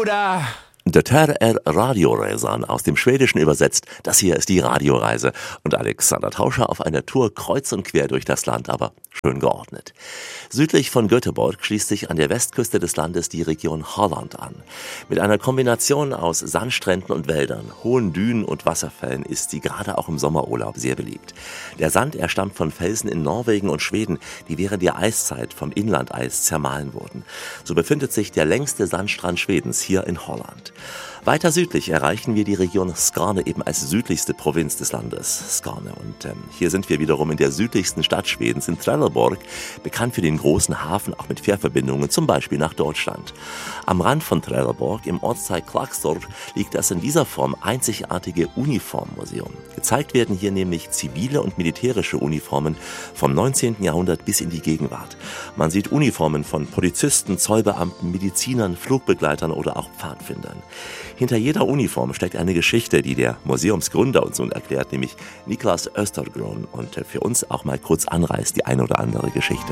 Bruder! Der Radioresan aus dem Schwedischen übersetzt. Das hier ist die Radioreise. Und Alexander Tauscher auf einer Tour kreuz und quer durch das Land, aber schön geordnet. Südlich von Göteborg schließt sich an der Westküste des Landes die Region Holland an. Mit einer Kombination aus Sandstränden und Wäldern, hohen Dünen und Wasserfällen ist sie gerade auch im Sommerurlaub sehr beliebt. Der Sand, er stammt von Felsen in Norwegen und Schweden, die während der Eiszeit vom Inlandeis zermahlen wurden. So befindet sich der längste Sandstrand Schwedens hier in Holland. Weiter südlich erreichen wir die Region Skåne, eben als südlichste Provinz des Landes, Skåne. Und hier sind wir wiederum in der südlichsten Stadt Schwedens, in Trelleborg, bekannt für den großen Hafen, auch mit Fährverbindungen, zum Beispiel nach Deutschland. Am Rand von Trelleborg, im Ortsteil Klagstorp, liegt das in dieser Form einzigartige Uniformmuseum. Gezeigt werden hier nämlich zivile und militärische Uniformen vom 19. Jahrhundert bis in die Gegenwart. Man sieht Uniformen von Polizisten, Zollbeamten, Medizinern, Flugbegleitern oder auch Pfadfindern. Hinter jeder Uniform steckt eine Geschichte, die der Museumsgründer uns nun erklärt, nämlich Niklas Östergren, und für uns auch mal kurz anreißt die eine oder andere Geschichte.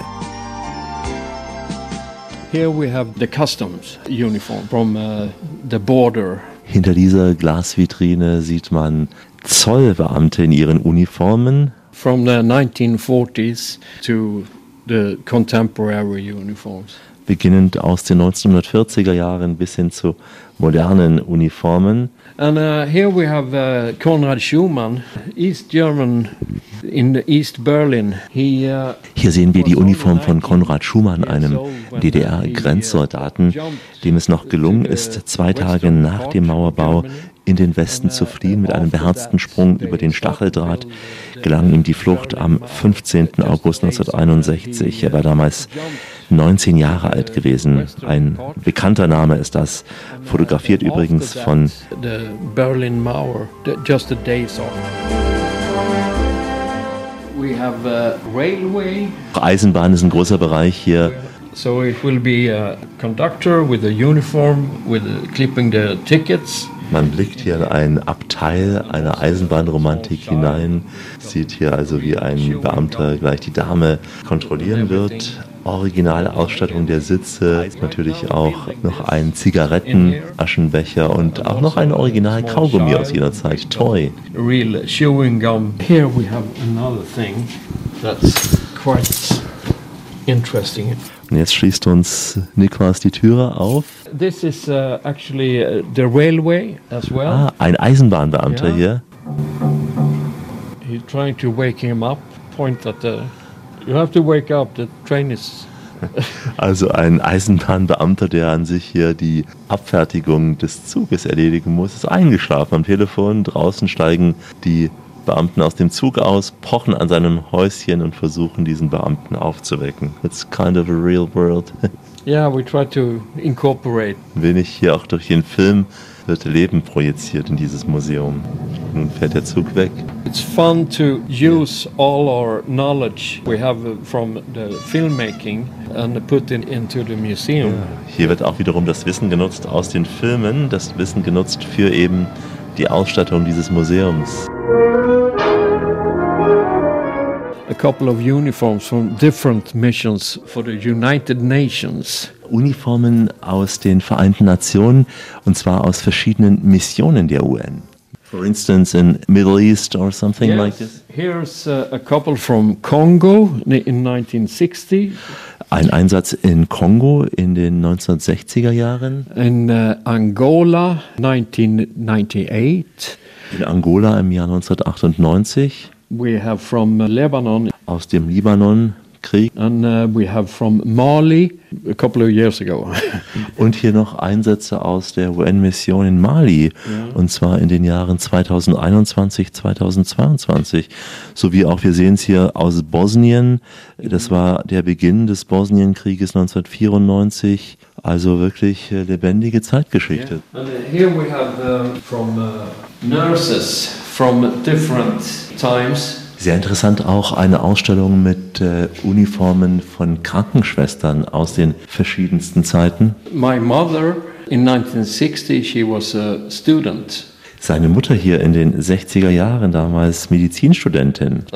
Here we have the customs uniform from the border. Hinter dieser Glasvitrine sieht man Zollbeamte in ihren Uniformen. From the 1940s to the contemporary uniforms. Beginnend aus den 1940er Jahren bis hin zu modernen Uniformen. And here we have Konrad Schumann, East German in East Berlin. Hier sehen wir die Uniform von Konrad Schumann, einem DDR-Grenzsoldaten, dem es noch gelungen ist, 2 Tage nach dem Mauerbau in den Westen zu fliehen. Mit einem beherzten Sprung über den Stacheldraht gelang ihm die Flucht am 15. August 1961. Er war damals 19 Jahre alt gewesen. Ein bekannter Name ist das, fotografiert übrigens von the Berlin Mauer, just the days of. We have railway. Eisenbahn ist ein großer Bereich hier. So it will be a conductor with a uniform, with clipping the tickets. Man blickt hier in ein Abteil einer Eisenbahnromantik hinein, sieht hier also, wie ein Beamter gleich die Dame kontrollieren wird. Originale Ausstattung der Sitze, natürlich auch noch ein Zigarettenaschenbecher und auch noch ein Original Kaugummi aus jener Zeit, Toy. Real chewing gum. Here we have another thing that's quite interesting. Und jetzt schließt uns Niklas die Türe auf. This is actually the railway as well. Ein Eisenbahnbeamter hier. He's trying to wake him up. Point at the. You have to wake up. The train is. Also ein Eisenbahnbeamter, der an sich hier die Abfertigung des Zuges erledigen muss, ist eingeschlafen am Telefon. Draußen steigen die Beamten aus dem Zug aus, pochen an seinem Häuschen und versuchen, diesen Beamten aufzuwecken. It's kind of a real world. Yeah, we try to incorporate. Wenig hier auch durch den Film wird Leben projiziert in dieses Museum. Nun fährt der Zug weg. It's fun to use all our knowledge we have from the filmmaking and put it into the museum. Ja, hier wird auch wiederum das Wissen genutzt aus den Filmen, das Wissen genutzt für eben die Ausstattung dieses Museums. A couple of uniforms from different missions for the United Nations. Uniformen aus den Vereinten Nationen, und zwar aus verschiedenen Missionen der UN. For instance, in Middle East or something like this. Here's a couple from Congo in 1960. Ein Einsatz in Kongo in den 1960er Jahren. In Angola 1998. In Angola im Jahr 1998. We have from Lebanon. Aus dem Libanonkrieg. And we have from Mali a couple of years ago. Und hier noch Einsätze aus der UN-Mission in Mali. Ja. Und zwar in den Jahren 2021, 2022. Sowie auch, wir sehen es hier, aus Bosnien. Das war der Beginn des Bosnienkrieges 1994. Also wirklich lebendige Zeitgeschichte. Yeah. And here we have from nurses from different times. Sehr interessant auch eine Ausstellung mit Uniformen von Krankenschwestern aus den verschiedensten Zeiten. My mother in 1960, she was a student. Seine Mutter hier in den 60er Jahren, damals Medizinstudentin.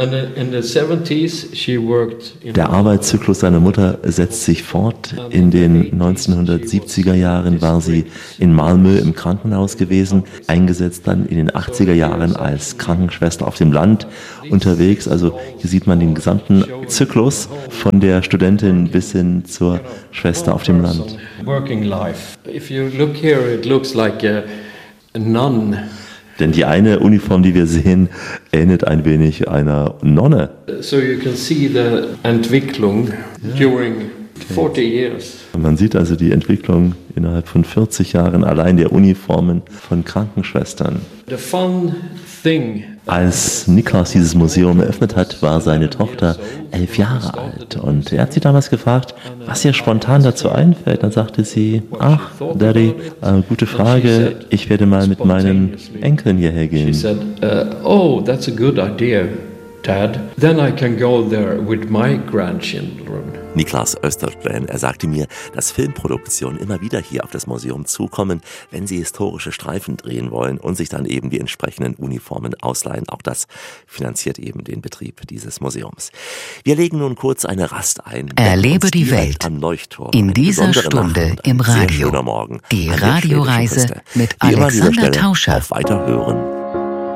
Der Arbeitszyklus seiner Mutter setzt sich fort. In den 1970er Jahren war sie in Malmö im Krankenhaus gewesen, eingesetzt dann in den 80er Jahren als Krankenschwester auf dem Land unterwegs. Also hier sieht man den gesamten Zyklus von der Studentin bis hin zur Schwester auf dem Land. Working life. If you look here, it looks like a nun. Denn die eine Uniform, die wir sehen, ähnelt ein wenig einer Nonne. So you can see the Entwicklung during 40 years. Man sieht also die Entwicklung innerhalb von 40 Jahren allein der Uniformen von Krankenschwestern. The fun thing. Als Niklas dieses Museum eröffnet hat, war seine Tochter 11 Jahre alt. Und er hat sie damals gefragt, was ihr spontan dazu einfällt. Dann sagte sie, ach, Daddy, gute Frage, ich werde mal mit meinen Enkeln hierher gehen. She said, oh, that's a good idea, Dad. Then I can go there with my grandchildren. Niklas Östergren, er sagte mir, dass Filmproduktionen immer wieder hier auf das Museum zukommen, wenn sie historische Streifen drehen wollen und sich dann eben die entsprechenden Uniformen ausleihen. Auch das finanziert eben den Betrieb dieses Museums. Wir legen nun kurz eine Rast ein. Erlebe die Welt am Leuchtturm. in dieser Stunde im Radio. Morgen Die Radioreise mit Alexander Tauscher. Auf Weiterhören.